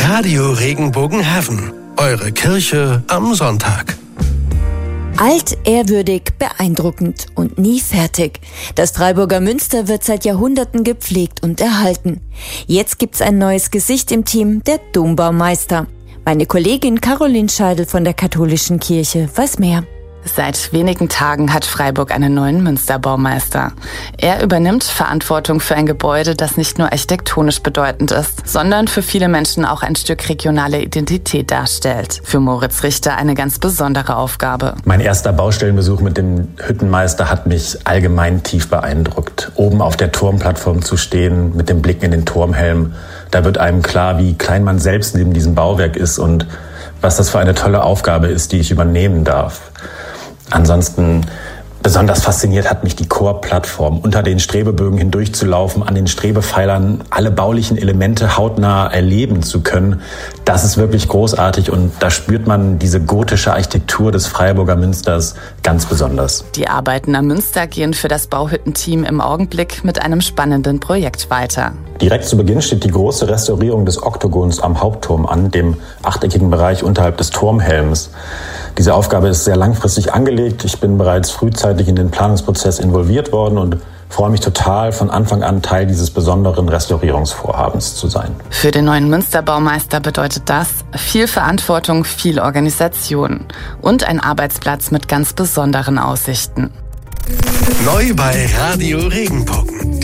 Radio Regenbogenhaven. Eure Kirche am Sonntag. Alt, ehrwürdig, beeindruckend und nie fertig. Das Freiburger Münster wird seit Jahrhunderten gepflegt und erhalten. Jetzt gibt's ein neues Gesicht im Team, der Dombaumeister. Meine Kollegin Caroline Scheidel von der Katholischen Kirche weiß mehr. Seit wenigen Tagen hat Freiburg einen neuen Münsterbaumeister. Er übernimmt Verantwortung für ein Gebäude, das nicht nur architektonisch bedeutend ist, sondern für viele Menschen auch ein Stück regionale Identität darstellt. Für Moritz Richter eine ganz besondere Aufgabe. Mein erster Baustellenbesuch mit dem Hüttenmeister hat mich allgemein tief beeindruckt. Oben auf der Turmplattform zu stehen, mit dem Blick in den Turmhelm, da wird einem klar, wie klein man selbst neben diesem Bauwerk ist und was das für eine tolle Aufgabe ist, die ich übernehmen darf. Ansonsten besonders fasziniert hat mich die Chorplattform, unter den Strebebögen hindurchzulaufen, an den Strebepfeilern alle baulichen Elemente hautnah erleben zu können. Das ist wirklich großartig und da spürt man diese gotische Architektur des Freiburger Münsters ganz besonders. Die Arbeiten am Münster gehen für das Bauhüttenteam im Augenblick mit einem spannenden Projekt weiter. Direkt zu Beginn steht die große Restaurierung des Oktogons am Hauptturm an, dem achteckigen Bereich unterhalb des Turmhelms. Diese Aufgabe ist sehr langfristig angelegt. Ich bin bereits frühzeitig in den Planungsprozess involviert worden und freue mich total, von Anfang an Teil dieses besonderen Restaurierungsvorhabens zu sein. Für den neuen Münsterbaumeister bedeutet das viel Verantwortung, viel Organisation und ein Arbeitsplatz mit ganz besonderen Aussichten. Neu bei Radio Regenbogen.